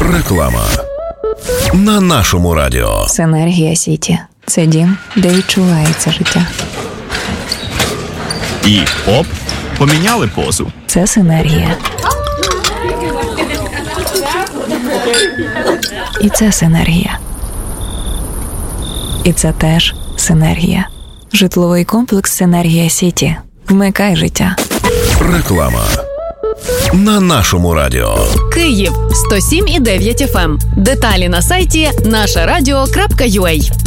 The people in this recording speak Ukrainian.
Реклама на нашому радіо. Синергія Сіті – це дім, де відчувається життя. І оп, поміняли позу. Це синергія. І це синергія. І це теж синергія. Житловий комплекс «Синергія Сіті». Вмикай життя. Реклама на нашому радіо. Київ 107,9 FM. Деталі на сайті нашарадіо.ua.